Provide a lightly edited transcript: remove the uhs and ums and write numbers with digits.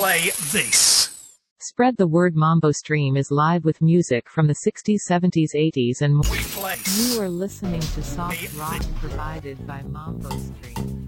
play this. Spread the word. Mambo Stream is live with music from the 60s, 70s, 80s and more. Replace. You are listening to soft rock provided by Mambo Stream.